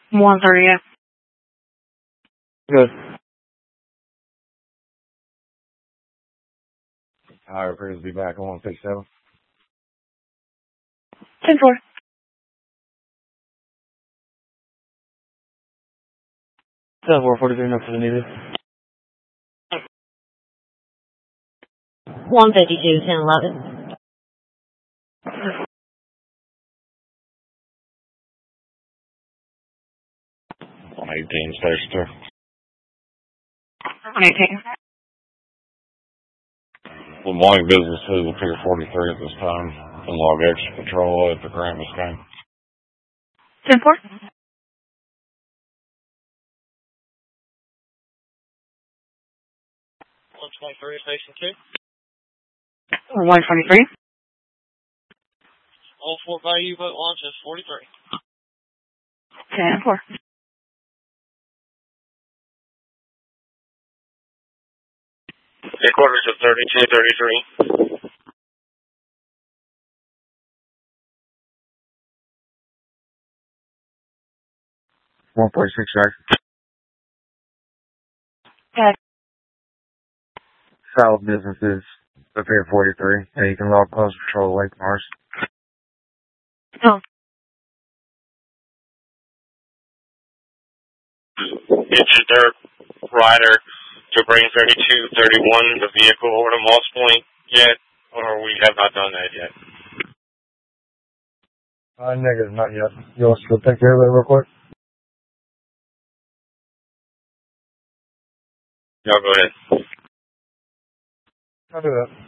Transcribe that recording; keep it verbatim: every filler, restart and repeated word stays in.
one thirty, yeah. Good. Higher appears to be back on one sixty-seven. ten four. seven four forty-three, no further needed. one fifty-two, ten eleven. one eighteen, station two. one eighteen. The morning business is appear forty-three at this time. And log extra patrol at the Grant Biscayne. ten four. one twenty-three, station two. one twenty-three. All four value boat launch is forty-three. ten four. Headquarters of thirty-two thirty-three. one forty-six, sir. Okay. South businesses appear forty-three. And you can log post patrol Lake Mars. No. It's your third rider to bring thirty-two thirty-one, the vehicle over to Moss Point yet, or we have not done that yet? Uh, negative, not yet. You want us to take care of that real quick? No, go ahead. I'll do that.